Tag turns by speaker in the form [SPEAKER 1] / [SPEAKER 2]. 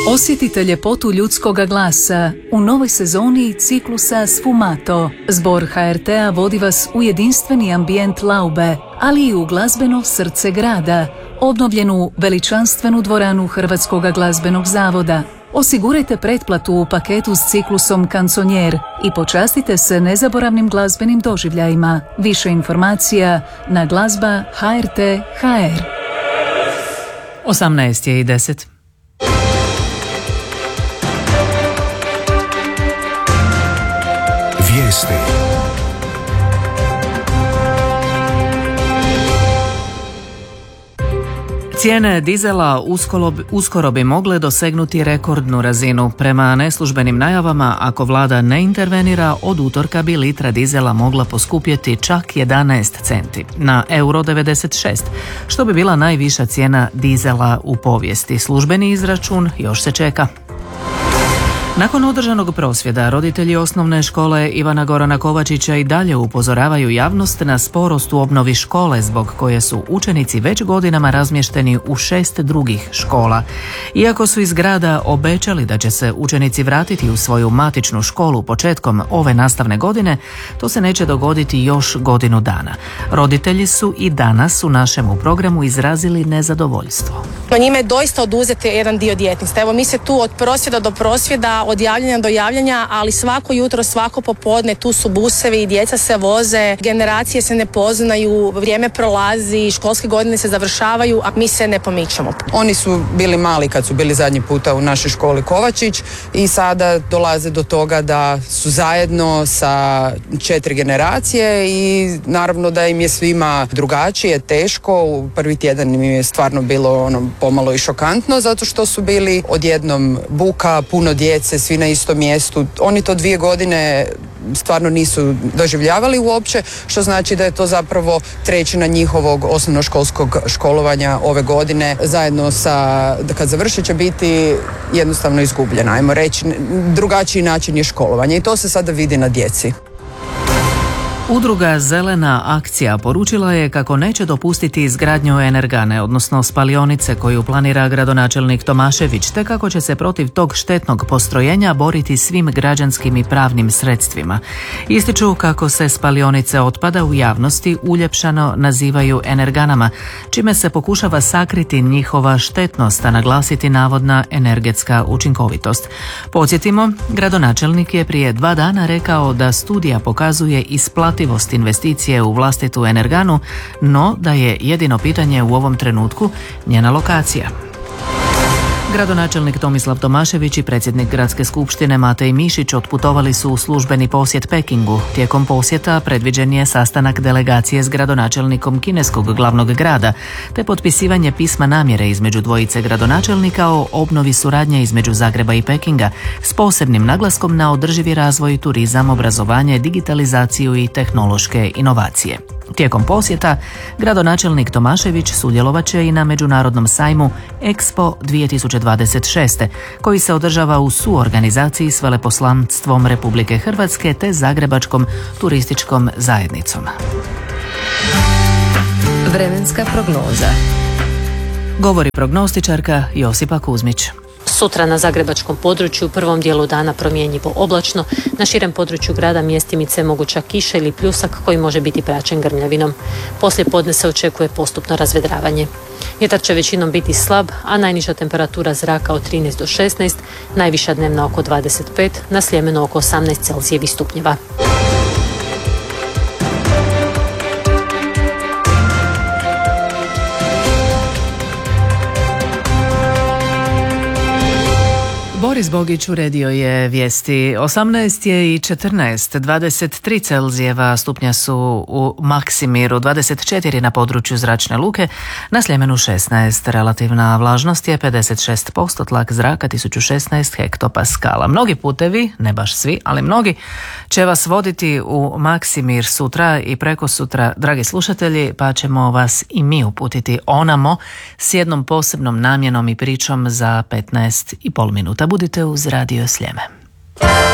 [SPEAKER 1] Osjetite ljepotu ljudskoga glasa u novoj sezoni ciklusa Sfumato. Zbor HRT-a vodi vas u jedinstveni ambijent Laube, ali i u glazbeno srce grada, obnovljenu veličanstvenu dvoranu Hrvatskog glazbenog zavoda. Osigurajte pretplatu u paketu s ciklusom Kanconier i počastite se nezaboravnim glazbenim doživljajima. Više informacija na glazba.hr.hr.
[SPEAKER 2] 18:10.
[SPEAKER 3] Vijesti.
[SPEAKER 2] Cijene dizela uskoro bi mogle dosegnuti rekordnu razinu. Prema neslužbenim najavama, ako vlada ne intervenira, od utorka bi litra dizela mogla poskupjeti čak 11 centi na euro 96, što bi bila najviša cijena dizela u povijesti. Službeni izračun još se čeka. Nakon održanog prosvjeda, roditelji osnovne škole Ivana Gorana Kovačića i dalje upozoravaju javnost na sporost u obnovi škole, zbog koje su učenici već godinama razmješteni u 6 drugih škola. Iako su iz grada obećali da će se učenici vratiti u svoju matičnu školu početkom ove nastavne godine, to se neće dogoditi još godinu dana. Roditelji su i danas u našemu programu izrazili nezadovoljstvo.
[SPEAKER 4] Njime je doista oduzeti jedan dio djetinjstva. Evo, mi se tu od prosvjeda do prosvjeda, od javljanja do javljanja, ali svako jutro, svako popodne tu su busevi, djeca se voze, generacije se ne poznaju, vrijeme prolazi, školske godine se završavaju, a mi se ne pomičemo.
[SPEAKER 5] Oni su bili mali kad su bili zadnji puta u našoj školi Kovačić i sada dolaze do toga da su zajedno sa 4 generacije i naravno da im je svima drugačije, teško. U prvi tjedan im je stvarno bilo pomalo i šokantno, zato što su bili odjednom buka, puno djece, svi na istom mjestu. Oni to 2 godine stvarno nisu doživljavali uopće, što znači da je to zapravo trećina njihovog osnovnoškolskog školovanja ove godine. Zajedno sa, kad završit će biti jednostavno izgubljena, ajmo reći, drugačiji način je školovanja i to se sada vidi na djeci.
[SPEAKER 2] Udruga Zelena akcija poručila je kako neće dopustiti izgradnju energane, odnosno spalionice koju planira gradonačelnik Tomašević, te kako će se protiv tog štetnog postrojenja boriti svim građanskim i pravnim sredstvima. Ističu kako se spalionice otpada u javnosti uljepšano nazivaju energanama, čime se pokušava sakriti njihova štetnost, a naglasiti navodna energetska učinkovitost. Podsjetimo, gradonačelnik je prije 2 dana rekao da studija pokazuje isplativost investicije u vlastitu energanu, no da je jedino pitanje u ovom trenutku njena lokacija. Gradonačelnik Tomislav Tomašević i predsjednik Gradske skupštine Matej Mišić otputovali su u službeni posjet Pekingu. Tijekom posjeta predviđen je sastanak delegacije s gradonačelnikom kineskog glavnog grada, te potpisivanje pisma namjere između dvojice gradonačelnika o obnovi suradnje između Zagreba i Pekinga, s posebnim naglaskom na održivi razvoj, turizam, obrazovanje, digitalizaciju i tehnološke inovacije. Tijekom posjeta, gradonačelnik Tomašević sudjelovat će i na međunarodnom sajmu Expo 2026. koji se održava u suorganizaciji s veleposlanstvom Republike Hrvatske te Zagrebačkom turističkom zajednicom.
[SPEAKER 1] Vremenska prognoza.
[SPEAKER 2] Govori prognostičarka Josipa Kuzmić.
[SPEAKER 6] Sutra na zagrebačkom području u prvom dijelu dana promjenjivo oblačno, na širem području grada mjestimice moguća kiša ili pljusak koji može biti praćen grmljavinom. Poslije podne se očekuje postupno razvedravanje. Vjetar će većinom biti slab, a najniža temperatura zraka od 13 do 16, najviša dnevna oko 25, na Sljemenu oko 18 Celzijevih stupnjeva.
[SPEAKER 2] Boris Bogić uredio je vijesti. 18:14, 23 Celzijeva stupnja su u Maksimiru, 24 na području Zračne luke, na Sljemenu 16. Relativna vlažnost je 56%, tlak zraka 1016 hektopaskala. Mnogi putevi, ne baš svi, ali mnogi, će vas voditi u Maksimir sutra i preko sutra, dragi slušatelji, pa ćemo vas i mi uputiti onamo s jednom posebnom namjenom i pričom za 15,5 minuta. Budite uz Radio Sljeme.